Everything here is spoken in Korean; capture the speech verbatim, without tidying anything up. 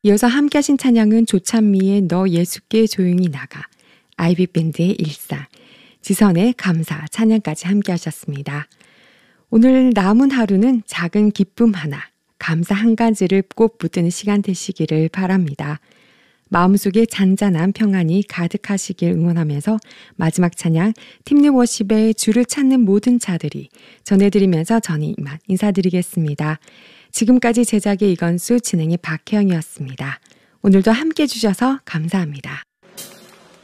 이어서 함께 하신 찬양은 조찬미의 너 예수께 조용히 나가, 아이비밴드의 일상, 지선의 감사 찬양까지 함께 하셨습니다. 오늘 남은 하루는 작은 기쁨 하나, 감사 한 가지를 꼭 붙드는 시간 되시기를 바랍니다. 마음속에 잔잔한 평안이 가득하시길 응원하면서 마지막 찬양 팀리 워십의 주를 찾는 모든 자들이 전해드리면서 저는 이만 인사드리겠습니다. 지금까지 제작의 이건수, 진행의 박혜영이었습니다. 오늘도 함께 해주셔서 감사합니다.